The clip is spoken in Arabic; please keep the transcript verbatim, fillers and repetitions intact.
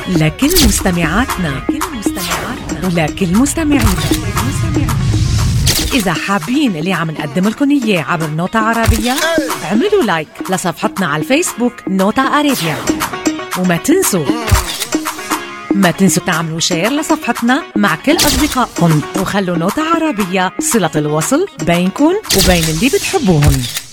لكل مستمعاتنا ولكل مستمعينا، إذا حابين اللي عم نقدم لكم إياه عبر نوتا عربية، اعملوا لايك لصفحتنا على الفيسبوك نوتا عربية، وما تنسوا ما تنسوا تعملوا شير لصفحتنا مع كل أصدقائكم، وخلوا نوتا عربية صلة الوصل بينكم وبين اللي بتحبوهم.